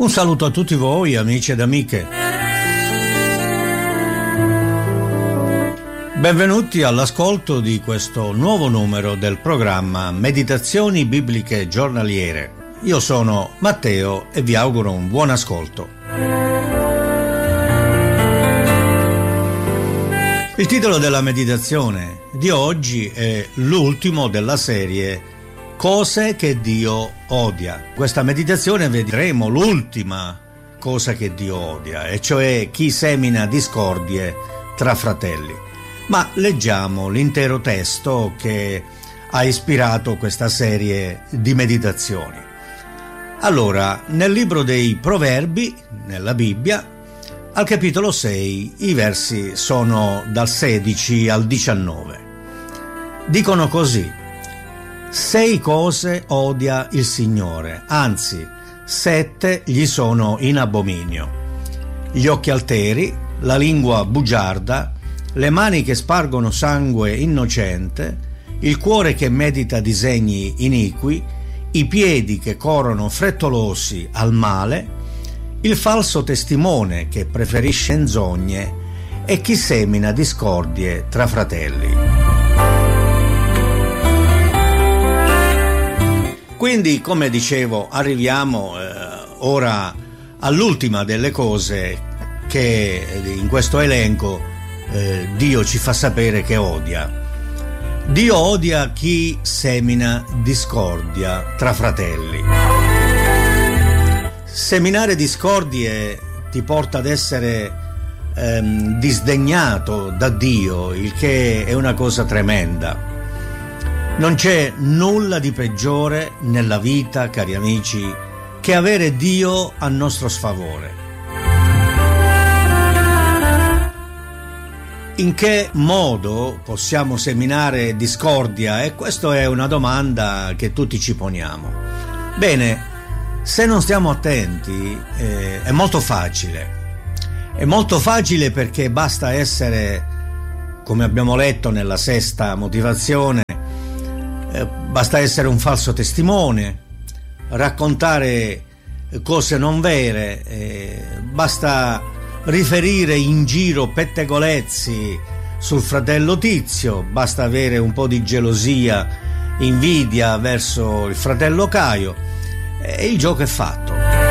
Un saluto a tutti voi, amici ed amiche. Benvenuti all'ascolto di questo nuovo numero del programma Meditazioni Bibliche Giornaliere. Io sono Matteo e vi auguro un buon ascolto. Il titolo della meditazione di oggi è l'ultimo della serie Cose che Dio odia. Questa meditazione vedremo l'ultima cosa che Dio odia, e cioè chi semina discordie tra fratelli. Ma leggiamo l'intero testo che ha ispirato questa serie di meditazioni. Allora, nel libro dei Proverbi, nella Bibbia, al capitolo 6, i versi sono dal 16 al 19. Dicono così: 6 cose odia il Signore, anzi 7 gli sono in abominio: gli occhi alteri, la lingua bugiarda, le mani che spargono sangue innocente, il cuore che medita disegni iniqui, i piedi che corrono frettolosi al male, il falso testimone che preferisce menzogne e chi semina discordie tra fratelli. Quindi, come dicevo, arriviamo ora all'ultima delle cose che in questo elenco Dio ci fa sapere che odia. Dio odia chi semina discordia tra fratelli. Seminare discordie ti porta ad essere disdegnato da Dio, il che è una cosa tremenda. Non c'è nulla di peggiore nella vita, cari amici, che avere Dio a nostro sfavore. In che modo possiamo seminare discordia? E questa è una domanda che tutti ci poniamo. Bene, se non stiamo attenti, è molto facile. È molto facile perché basta essere, come abbiamo letto nella 6ª motivazione, basta essere un falso testimone, raccontare cose non vere, basta riferire in giro pettegolezzi sul fratello Tizio, basta avere un po' di gelosia, invidia verso il fratello Caio e il gioco è fatto.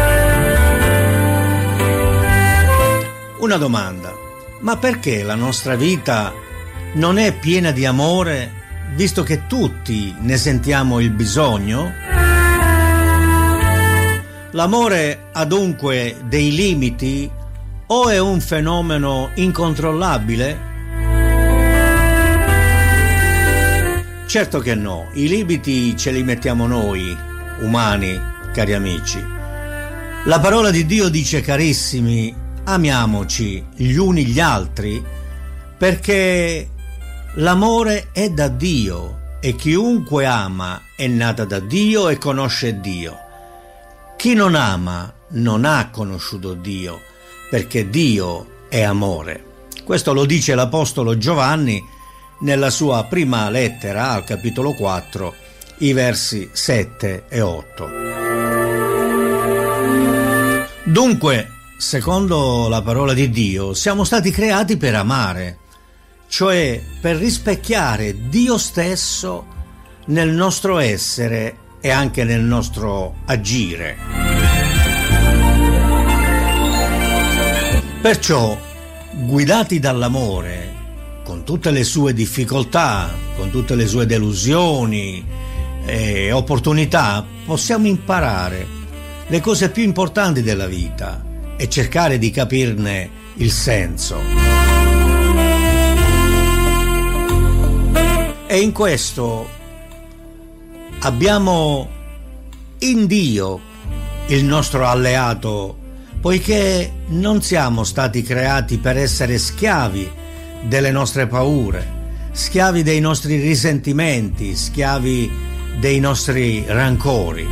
Una domanda: ma perché la nostra vita non è piena di amore, visto che tutti ne sentiamo il bisogno? L'amore ha dunque dei limiti o è un fenomeno incontrollabile? Certo che no, i limiti ce li mettiamo noi, umani, cari amici. La parola di Dio dice, carissimi, amiamoci gli uni gli altri, perché l'amore è da Dio e chiunque ama è nata da Dio e conosce Dio. Chi non ama non ha conosciuto Dio, perché Dio è amore. Questo lo dice l'Apostolo Giovanni nella sua prima lettera al capitolo 4, i versi 7 e 8. Dunque, secondo la parola di Dio, siamo stati creati per amare, cioè per rispecchiare Dio stesso nel nostro essere e anche nel nostro agire. Perciò, guidati dall'amore, con tutte le sue difficoltà, con tutte le sue delusioni e opportunità, possiamo imparare le cose più importanti della vita e cercare di capirne il senso. E in questo abbiamo in Dio il nostro alleato, poiché non siamo stati creati per essere schiavi delle nostre paure, schiavi dei nostri risentimenti, schiavi dei nostri rancori.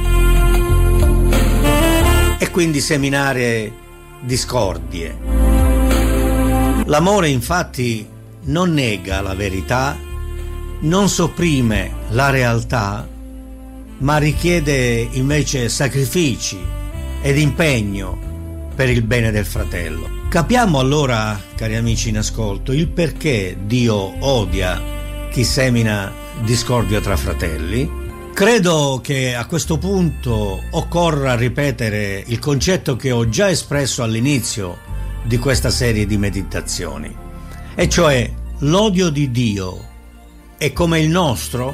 E quindi seminare discordie. L'amore infatti non nega la verità, non sopprime la realtà, ma richiede invece sacrifici, ed impegno per il bene del fratello. Capiamo allora, cari amici in ascolto, il perché Dio odia chi semina discordia tra fratelli. Credo che a questo punto occorra ripetere il concetto che ho già espresso all'inizio di questa serie di meditazioni, e cioè l'odio di Dio è come il nostro?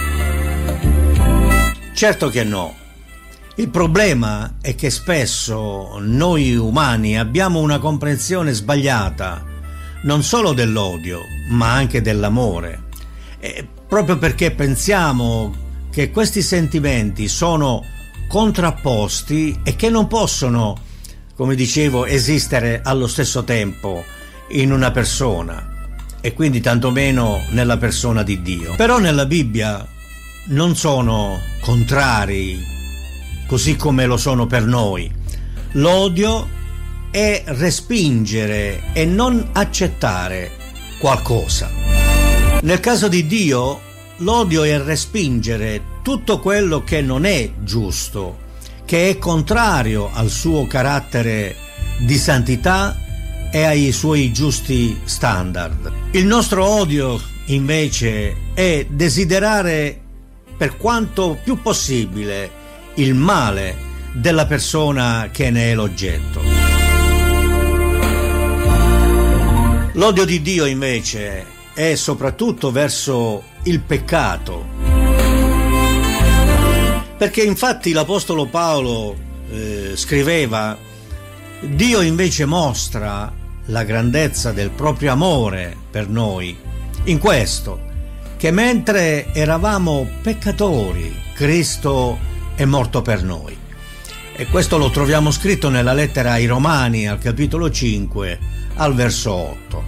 Certo che no. Il problema è che spesso noi umani abbiamo una comprensione sbagliata non solo dell'odio, ma anche dell'amore. Proprio perché pensiamo che questi sentimenti sono contrapposti e che non possono, come dicevo, esistere allo stesso tempo in una persona, e quindi tantomeno nella persona di Dio. Però nella Bibbia non sono contrari così come lo sono per noi. L'odio è respingere e non accettare qualcosa. Nel caso di Dio, l'odio è respingere tutto quello che non è giusto, che è contrario al suo carattere di santità e ai suoi giusti standard. Il nostro odio, invece, è desiderare per quanto più possibile il male della persona che ne è l'oggetto. L'odio di Dio, invece, è soprattutto verso il peccato, perché infatti l'Apostolo Paolo scriveva: Dio invece mostra la grandezza del proprio amore per noi in questo, che mentre eravamo peccatori, Cristo è morto per noi. E questo lo troviamo scritto nella lettera ai Romani, al capitolo 5, al verso 8.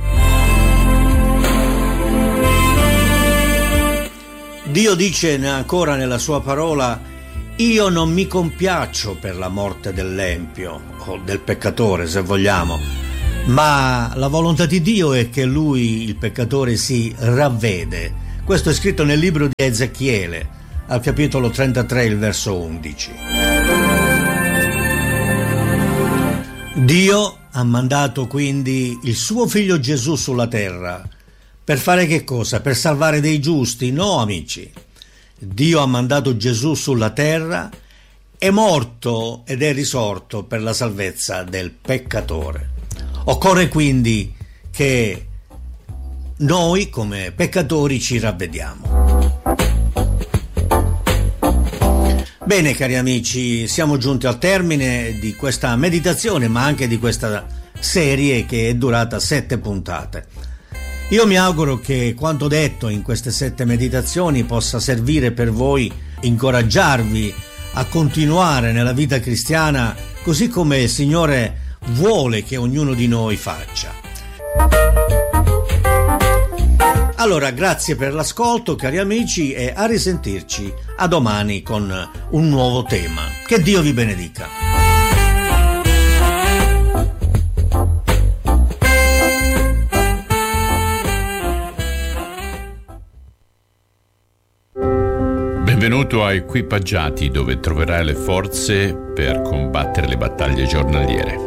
Dio dice ancora nella sua parola: io non mi compiaccio per la morte dell'empio, o del peccatore se vogliamo, ma la volontà di Dio è che lui, il peccatore, si ravvede. Questo è scritto nel libro di Ezechiele, al capitolo 33, il verso 11. Dio ha mandato quindi il suo figlio Gesù sulla terra per fare che cosa? Per salvare dei giusti? No, amici. Dio ha mandato Gesù sulla terra, è morto ed è risorto per la salvezza del peccatore. Occorre quindi che noi come peccatori ci ravvediamo. Bene, cari amici, siamo giunti al termine di questa meditazione, ma anche di questa serie che è durata 7 puntate. Io mi auguro che quanto detto in queste 7 meditazioni possa servire per voi, incoraggiarvi a continuare nella vita cristiana così come il Signore vuole che ognuno di noi faccia. Allora, grazie per l'ascolto, cari amici, e a risentirci a domani con un nuovo tema. Che Dio vi benedica. Benvenuto a Equipaggiati, dove troverai le forze per combattere le battaglie giornaliere.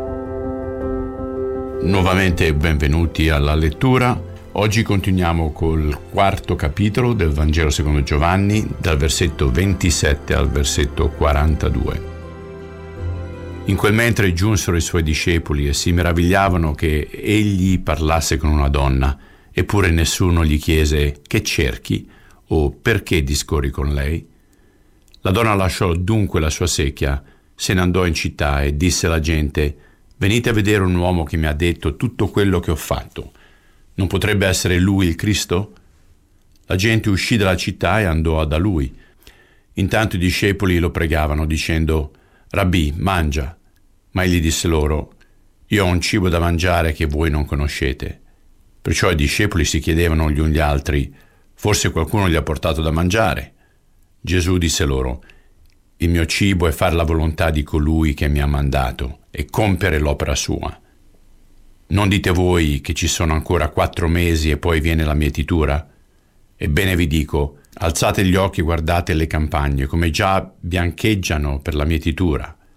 Nuovamente benvenuti alla lettura. Oggi continuiamo col 4° capitolo del Vangelo secondo Giovanni, dal versetto 27 al versetto 42. In quel mentre giunsero i suoi discepoli e si meravigliavano che egli parlasse con una donna, eppure nessuno gli chiese: che cerchi? O perché discorri con lei? La donna lasciò dunque la sua secchia, se ne andò in città e disse alla gente: venite a vedere un uomo che mi ha detto tutto quello che ho fatto. Non potrebbe essere lui il Cristo? La gente uscì dalla città e andò da lui. Intanto i discepoli lo pregavano dicendo: Rabbì, mangia. Ma egli disse loro: io ho un cibo da mangiare che voi non conoscete. Perciò i discepoli si chiedevano gli uni agli altri: forse qualcuno gli ha portato da mangiare? Gesù disse loro: il mio cibo è fare la volontà di colui che mi ha mandato e compiere l'opera sua. Non dite voi che ci sono ancora 4 mesi e poi viene la mietitura? Ebbene vi dico, alzate gli occhi e guardate le campagne, come già biancheggiano per la mietitura.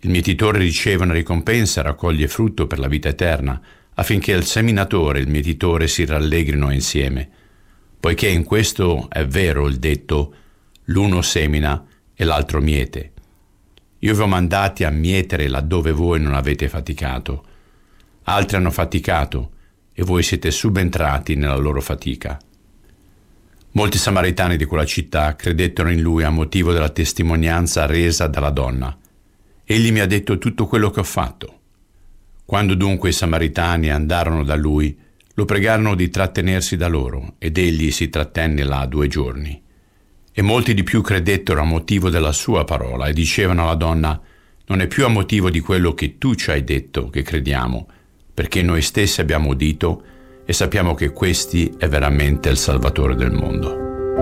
Il mietitore riceve una ricompensa e raccoglie frutto per la vita eterna, affinché il seminatore e il mietitore si rallegrino insieme, poiché in questo è vero il detto: l'uno semina e l'altro miete. Io vi ho mandati a mietere laddove voi non avete faticato. Altri hanno faticato e voi siete subentrati nella loro fatica. Molti samaritani di quella città credettero in lui a motivo della testimonianza resa dalla donna. Egli mi ha detto tutto quello che ho fatto. Quando dunque i samaritani andarono da lui, lo pregarono di trattenersi da loro, ed egli si trattenne là 2 giorni. E molti di più credettero a motivo della sua parola e dicevano alla donna: non è più a motivo di quello che tu ci hai detto che crediamo, perché noi stessi abbiamo udito e sappiamo che questi è veramente il Salvatore del mondo.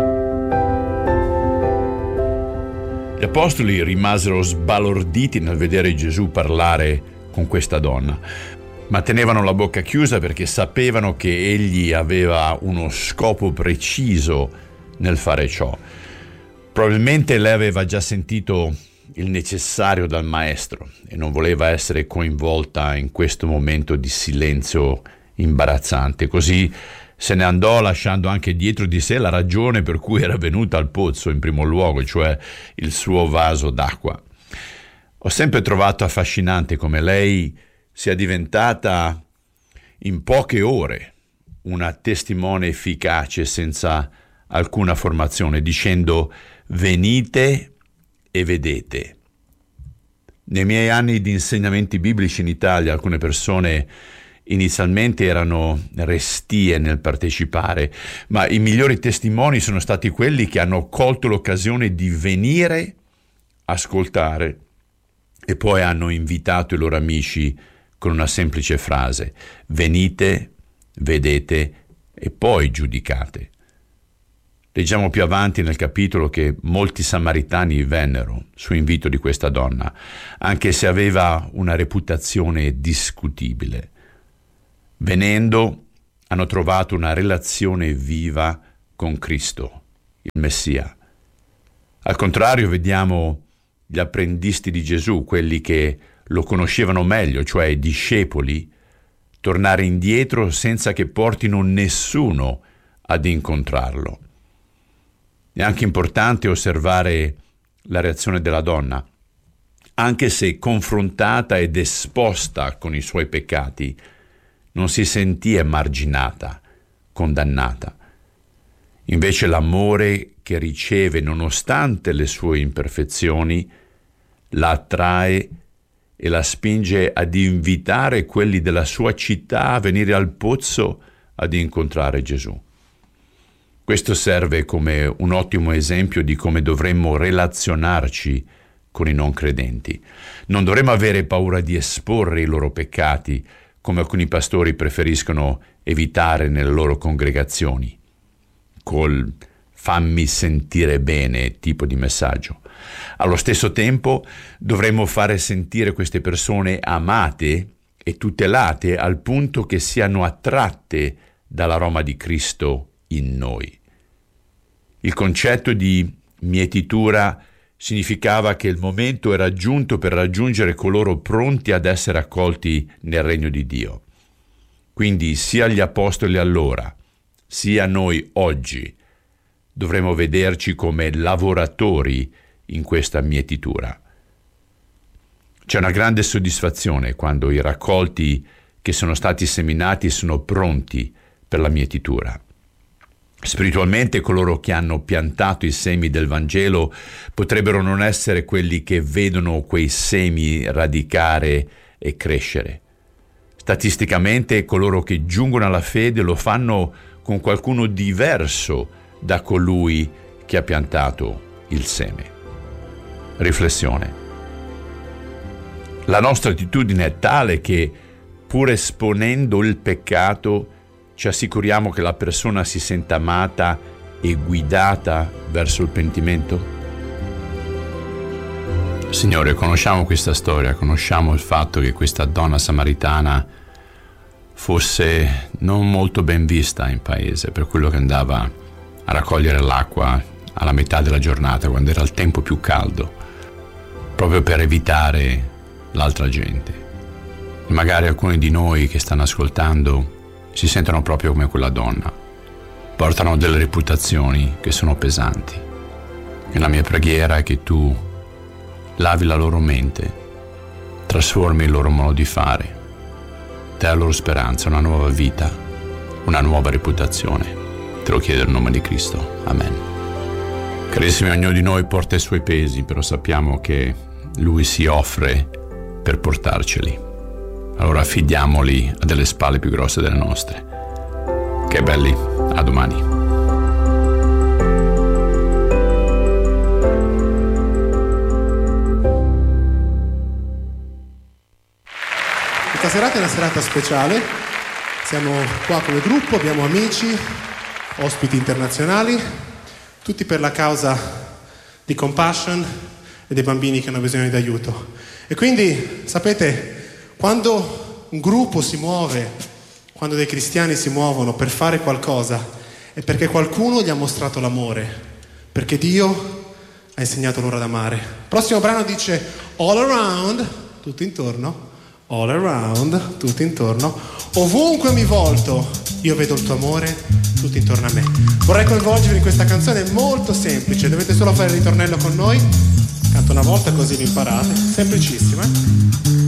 Gli apostoli rimasero sbalorditi nel vedere Gesù parlare con questa donna, ma tenevano la bocca chiusa perché sapevano che egli aveva uno scopo preciso nel fare ciò. Probabilmente lei aveva già sentito il necessario dal maestro e non voleva essere coinvolta in questo momento di silenzio imbarazzante. Così se ne andò, lasciando anche dietro di sé la ragione per cui era venuta al pozzo in primo luogo, cioè il suo vaso d'acqua. Ho sempre trovato affascinante come lei sia diventata in poche ore una testimone efficace senza alcuna formazione, dicendo: venite e vedete. Nei miei anni di insegnamenti biblici in Italia, alcune persone inizialmente erano restie nel partecipare, ma i migliori testimoni sono stati quelli che hanno colto l'occasione di venire, ascoltare e poi hanno invitato i loro amici con una semplice frase: venite, vedete e poi giudicate. Leggiamo più avanti nel capitolo che molti samaritani vennero su invito di questa donna, anche se aveva una reputazione discutibile. Venendo, hanno trovato una relazione viva con Cristo, il Messia. Al contrario, vediamo gli apprendisti di Gesù, quelli che lo conoscevano meglio, cioè i discepoli, tornare indietro senza che portino nessuno ad incontrarlo. È anche importante osservare la reazione della donna. Anche se confrontata ed esposta con i suoi peccati, non si sentì emarginata, condannata. Invece l'amore che riceve nonostante le sue imperfezioni la attrae e la spinge ad invitare quelli della sua città a venire al pozzo ad incontrare Gesù. Questo serve come un ottimo esempio di come dovremmo relazionarci con i non credenti. Non dovremmo avere paura di esporre i loro peccati, come alcuni pastori preferiscono evitare nelle loro congregazioni, col fammi sentire bene tipo di messaggio. Allo stesso tempo dovremmo fare sentire queste persone amate e tutelate al punto che siano attratte dall'aroma di Cristo in noi. Il concetto di mietitura significava che il momento era giunto per raggiungere coloro pronti ad essere accolti nel regno di Dio. Quindi sia gli apostoli allora, sia noi oggi, dovremo vederci come lavoratori in questa mietitura. C'è una grande soddisfazione quando i raccolti che sono stati seminati sono pronti per la mietitura. Spiritualmente coloro che hanno piantato i semi del Vangelo potrebbero non essere quelli che vedono quei semi radicare e crescere. Statisticamente coloro che giungono alla fede lo fanno con qualcuno diverso da colui che ha piantato il seme. Riflessione. La nostra attitudine è tale che, pur esponendo il peccato, ci assicuriamo che la persona si senta amata e guidata verso il pentimento? Signore, conosciamo questa storia, conosciamo il fatto che questa donna samaritana fosse non molto ben vista in paese per quello che andava a raccogliere l'acqua alla metà della giornata, quando era il tempo più caldo, proprio per evitare l'altra gente. E magari alcuni di noi che stanno ascoltando si sentono proprio come quella donna, portano delle reputazioni che sono pesanti. E la mia preghiera è che tu lavi la loro mente, trasformi il loro modo di fare, dai la loro speranza, una nuova vita, una nuova reputazione. Te lo chiedo nel nome di Cristo. Amen. Carissimi, ognuno di noi porta i suoi pesi, però sappiamo che Lui si offre per portarceli. Allora affidiamoli a delle spalle più grosse delle nostre. Che belli, a domani. Questa serata è una serata speciale, siamo qua come gruppo, abbiamo amici, ospiti internazionali, tutti per la causa di Compassion e dei bambini che hanno bisogno di aiuto. E quindi, sapete, quando un gruppo si muove, quando dei cristiani si muovono per fare qualcosa, è perché qualcuno gli ha mostrato l'amore, perché Dio ha insegnato loro ad amare. Il prossimo brano dice all around, tutto intorno, all around, tutto intorno, ovunque mi volto, io vedo il tuo amore tutto intorno a me. Vorrei coinvolgervi in questa canzone molto semplice, dovete solo fare il ritornello con noi, canto una volta così vi imparate, semplicissima.